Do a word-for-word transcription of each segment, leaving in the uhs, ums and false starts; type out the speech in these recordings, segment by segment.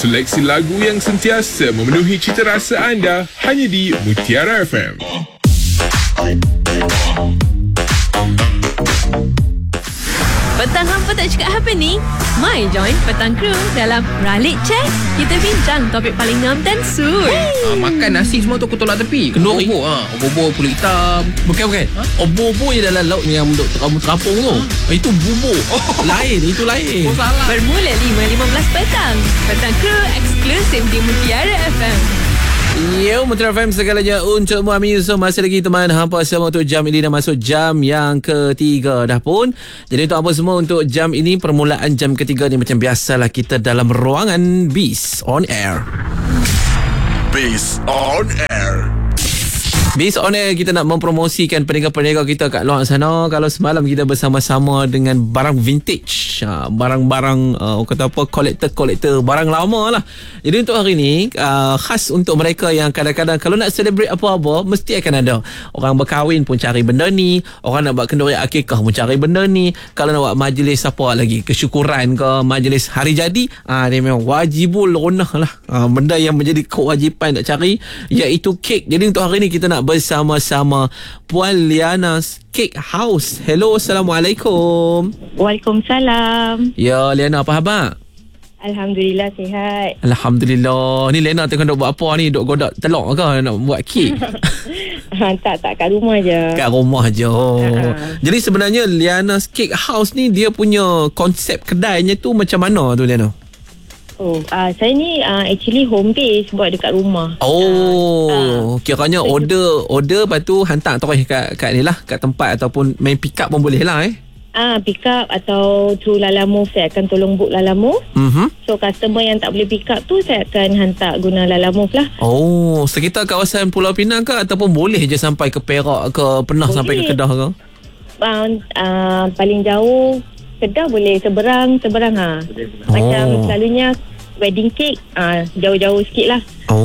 Seleksi lagu yang sentiasa memenuhi cita rasa anda hanya di Mutiara F M. Petang hampa tak cakap apa ni? Mai join Petang Crew dalam Ralik Chat. Kita bincang topik paling ngam dan sur. Hey. Ah, makan nasi semua tu aku tolak tepi. Kenduri. Obor, ha. Obor pulut hitam. Bukan bukan. Ha? Obor-obor je dalam laut yang untuk kamu terapung tu. Ha? Itu bubur. Oh. Lain, itu lain. Oh, salah. Bermula lima lima belas petang. Petang Crew eksklusif di Mutiara F M. Yo, Mutiara F M segalanya untuk Muhammad Yusof. Masih lagi teman hampa semua untuk jam ini dah masuk jam yang ketiga dah pun. Jadi untuk apa semua untuk jam ini, permulaan jam ketiga ni macam biasalah kita dalam ruangan Biz On Air. Biz On Air. Biz On Air, kita nak mempromosikan peniaga-peniaga kita kat luar sana. Kalau semalam kita bersama-sama dengan barang vintage, ha, barang-barang uh, kata apa, kolektor-kolektor barang lama lah. Jadi untuk hari ni uh, khas untuk mereka yang kadang-kadang kalau nak celebrate apa-apa mesti akan ada. Orang berkahwin pun cari benda ni, orang nak buat kenduri akikah pun cari benda ni. Kalau nak buat majlis apa lagi, kesyukuran ke, majlis hari jadi, uh, dia memang wajibul lonah lah, uh, benda yang menjadi kewajipan nak cari, iaitu kek. Jadi untuk hari ni kita nak bersama-sama Puan Liana's Cake House. Hello, Assalamualaikum. Waalaikumsalam. Ya, Liana, apa khabar? Alhamdulillah, sihat. Alhamdulillah. Ni Liana tengah nak buat apa ni? Duk godak telur ke? Nak buat kek? ha, tak, tak. Kat rumah je. Kat rumah je. Oh. Jadi sebenarnya Liana's Cake House ni dia punya konsep kedainya tu macam mana tu, Liana? Oh, uh, saya ni uh, actually home base buat dekat rumah. Oh, uh, kiranya uh, order order lepas tu hantar terus kat, kat ni lah, kat tempat ataupun main pick up pun boleh lah eh. Ah, uh, pick up atau through Lalamove, saya akan tolong book Lalamove. Mm-hmm. So customer yang tak boleh pick up tu saya akan hantar guna Lalamove lah. Oh, sekitar kawasan Pulau Pinang ke ataupun boleh je sampai ke Perak ke, pernah boleh sampai ke Kedah ke? Uh, uh, paling jauh Kedah boleh, seberang seberang ha. Macam oh. selalunya wedding cake uh, jauh-jauh sikit lah.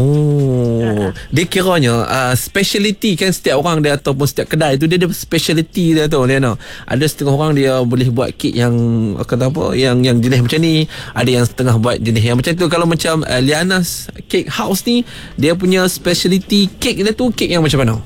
Oh, uh. Dia kiranya uh, speciality kan, setiap orang dia ataupun setiap kedai tu dia ada speciality dia tu, Liana. Ada setengah orang dia boleh buat kek yang kata apa, yang yang jenis macam ni, ada yang setengah buat jenis yang macam tu. Kalau macam uh, Liana's Cake House ni, dia punya speciality kek dia tu kek yang macam mana?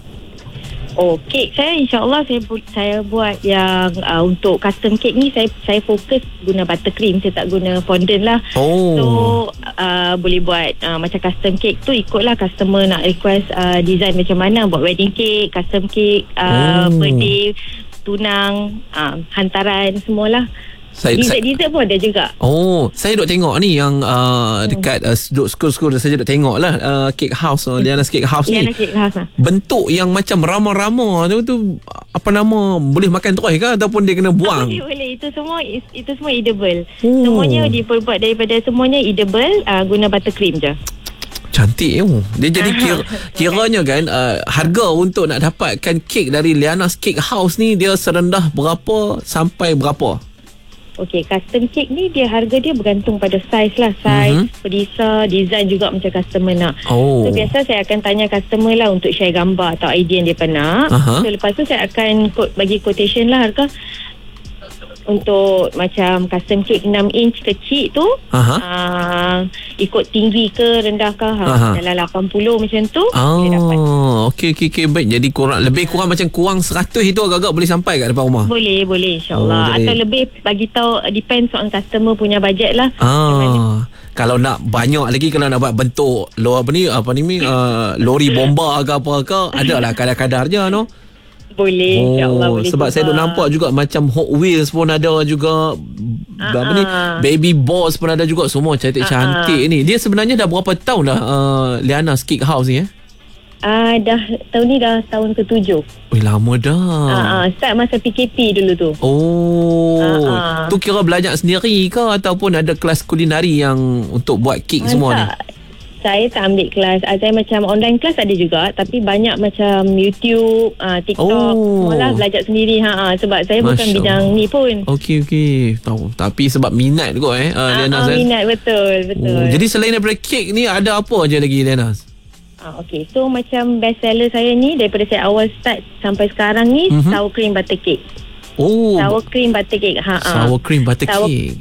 Oh, kek saya insyaAllah saya saya buat yang uh, untuk custom cake ni saya saya fokus guna buttercream, saya tak guna fondant lah. Oh. So uh, boleh buat uh, macam custom cake tu ikutlah customer nak request uh, design macam mana, buat wedding cake, custom cake, uh, oh. birthday, tunang, uh, hantaran semualah. Dessert-dessert pun ada juga. Oh, saya duk tengok ni yang uh, dekat uh, duk skor-skor saya duk tengok lah uh, Cake House, uh, Liana's Cake House ni. Cake House lah. Bentuk yang macam rama-rama tu tu apa nama, boleh makan terus ke ataupun dia kena buang? Boleh, boleh. Itu semua itu semua edible. Oh. Semuanya diperbuat daripada semuanya edible, uh, guna buttercream je. Cantik oh. Dia jadi kira, kiranya kan uh, harga untuk nak dapatkan kek dari Liana's Cake House ni dia serendah berapa sampai berapa? Okey, custom cake ni dia harga dia bergantung pada saiz lah. Saiz, mm-hmm. pedisa, design juga macam customer nak. Oh. So biasa saya akan tanya customer lah untuk share gambar atau idea yang dia nak. Uh-huh. So lepas tu saya akan bagi quotation lah harga. Untuk macam custom cake enam inch kecil tu, uh-huh. uh, ikut tinggi ke rendah ke, ha, uh-huh. dalam lapan puluh macam tu oh, dia dapat. Okey okey okey, baik. Jadi kurang lebih kurang macam kurang seratus itu agak-agak boleh sampai kat depan rumah. Boleh boleh insya-Allah. Oh, atau lebih bagi tahu, depends on customer punya bajet lah. Ah. Kalau nak banyak lagi, kalau nak buat bentuk lo apa ni apa ni uh, lori bomba ke apa ke, adalah kadar-kadarnya no. Boleh, oh, insyaAllah boleh. Sebab juga saya dah nampak juga macam Hot Wheels pun ada juga, uh-uh. apa ni, Baby Boss pun ada juga, semua cantik-cantik uh-uh. ni. Dia sebenarnya dah berapa tahun dah uh, Liana's Cake House ni eh? Uh, dah tahun ni dah tahun ketujuh. Wih, lama dah. Uh-uh. Start masa P K P dulu tu. Oh, uh-uh. tu kira belajar sendiri ke ataupun ada kelas kulinari yang untuk buat kek Masa, semua ni? Saya tak ambil kelas. Saya macam online kelas ada juga, tapi banyak macam YouTube, uh, TikTok, oh. semualah belajar sendiri. Ha, ha. Sebab saya Masya bukan bidang ni pun. Okey okey. Tahu. Tapi sebab minat kot eh. Uh, Liana, uh, minat betul betul. Oh, jadi selain daripada kek ni ada apa aja lagi, Liana? Ah, okay. So macam best seller saya ni daripada saya awal start sampai sekarang ni, mm-hmm. sour cream butter cake. Oh. Sour cream butter cake. Ha, sour cream butter sour, cake.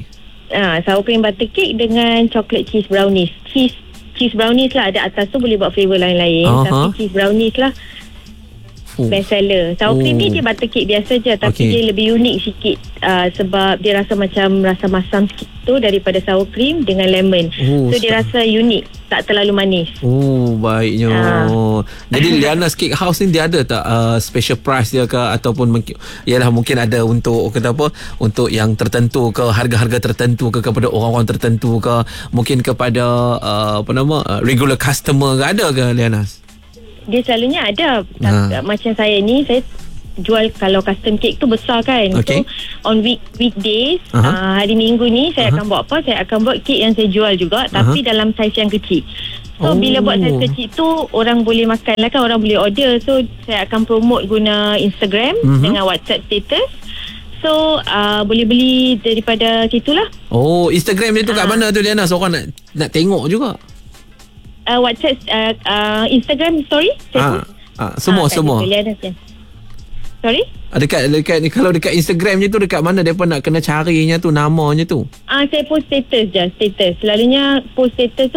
Ah, sour cream butter cake dengan chocolate cheese brownies. Cheese cheese brownies lah, ada atas tu boleh buat flavor lain-lain. Uh-huh. Tapi cheese brownies lah Oh. best seller. Sour cream Oh. ni dia butter cake biasa je, tapi Okay. dia lebih unik sikit uh, sebab dia rasa macam rasa masam sikit tu daripada sour cream dengan lemon. Oh, So dia rasa unik, tak terlalu manis. Oh, baiknya. Ah. Jadi Liana's Cake House ni dia ada tak uh, special price dia ke, ataupun mungkin ialah mungkin ada untuk kata apa, untuk yang tertentu ke, harga-harga tertentu ke, kepada orang-orang tertentu ke, mungkin kepada uh, apa nama uh, regular customer ke, ada ke Liana's? Dia selalunya ada. Ha. Macam saya ni, saya jual kalau custom cake tu besar kan. Okay. So on week weekdays, Aha. uh, hari Minggu ni saya Aha. akan buat apa? Saya akan buat kek yang saya jual juga, tapi dalam saiz yang kecil. So Oh. bila buat saiz kecil tu, orang boleh makan lah kan, orang boleh order. So saya akan promote guna Instagram Mhm. dengan WhatsApp status. So uh, boleh beli daripada situlah. Oh, Instagram dia tu kat Ah. mana tu Liana? Seorang nak nak tengok juga. Uh, WhatsApp uh, uh, Instagram story. Ah, ah, semua kat semua. situ, Liana Sian. Sorry? Dekat dekat kalau dekat Instagram je tu dekat mana depa nak kena carinya tu, namanya tu? Ah, saya post status je, status. Selalunya post status tu